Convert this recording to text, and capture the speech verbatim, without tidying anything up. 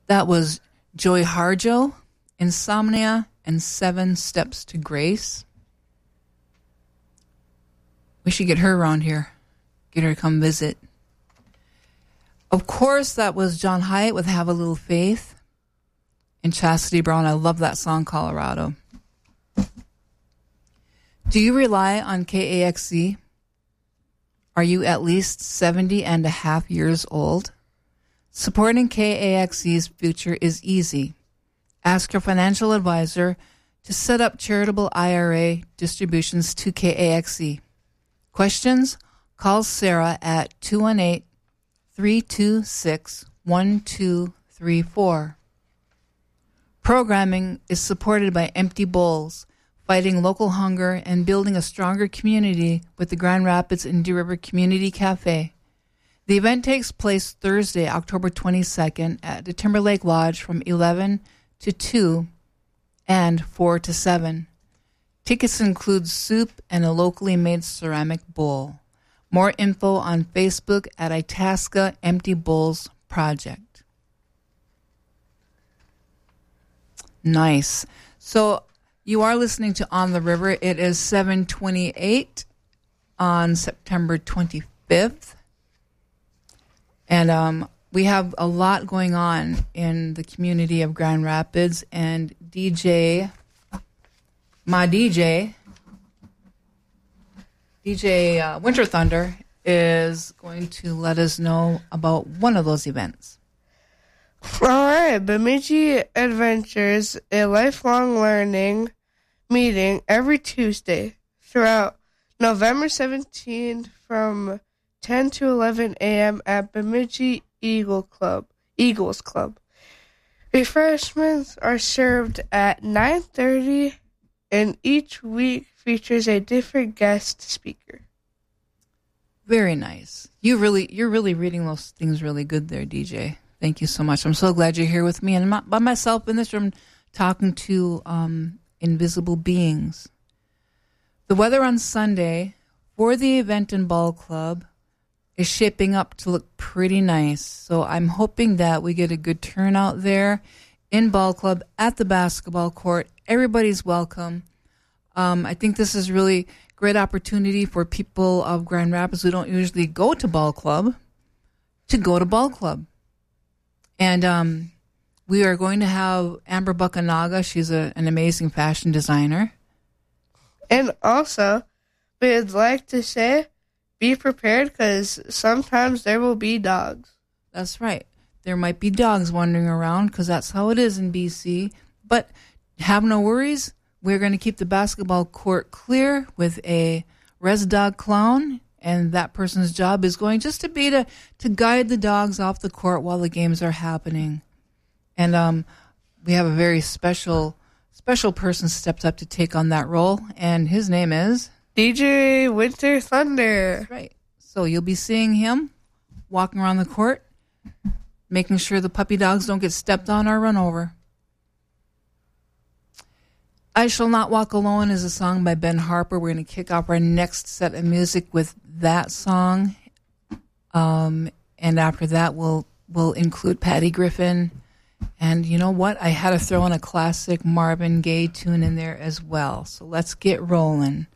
That was Joy Harjo, Insomnia, and Seven Steps to Grace. We should get her around here. Get her to come visit. Of course, that was John Hyatt with Have a Little Faith. And Chastity Brown, I love that song, Colorado. Do you rely on K A X C? Are you at least seventy and a half years old? Supporting K A X C's future is easy. Ask your financial advisor to set up charitable I R A distributions to K A X C. Questions? Call Sarah at two one eight, three two six, one two three four. Programming is supported by Empty Bowls, fighting local hunger and building a stronger community with the Grand Rapids Indian River Community Cafe. The event takes place Thursday, October twenty-second at the Timberlake Lodge from eleven to two and four to seven. Tickets include soup and a locally made ceramic bowl. More info on Facebook at Itasca Empty Bowls Project. Nice. So you are listening to On the River. It is seven twenty-eight on September twenty-fifth. And um, we have a lot going on in the community of Grand Rapids. And D J, my D J, D J uh, Winter Thunder is going to let us know about one of those events. All right, Bemidji Adventures, a lifelong learning meeting every Tuesday throughout November seventeenth from ten to eleven a.m. at Bemidji Eagle Club, Eagles Club. Refreshments are served at nine thirty, and each week features a different guest speaker. Very nice. You really, you're really reading those things really good there, D J. Thank you so much. I'm so glad you're here with me and by myself in this room talking to um, invisible beings. The weather on Sunday for the event in Ball Club is shaping up to look pretty nice. So I'm hoping that we get a good turnout there in Ball Club at the basketball court. Everybody's welcome. Um, I think this is really great opportunity for people of Grand Rapids who don't usually go to Ball Club to go to Ball Club. And um, we are going to have Amber Buckanaga. She's a, an amazing fashion designer. And also, we'd like to say, be prepared because sometimes there will be dogs. That's right. There might be dogs wandering around because that's how it is in B C. But have no worries. We're going to keep the basketball court clear with a res dog clown. And that person's job is going just to be to, to guide the dogs off the court while the games are happening. And um, we have a very special special person stepped up to take on that role, and his name is D J Winter Thunder. That's right. So you'll be seeing him walking around the court, making sure the puppy dogs don't get stepped on or run over. I Shall Not Walk Alone is a song by Ben Harper. We're going to kick off our next set of music with that song. Um, and after that, we'll we'll include Patty Griffin. And you know what? I had to throw in a classic Marvin Gaye tune in there as well. So let's get rolling.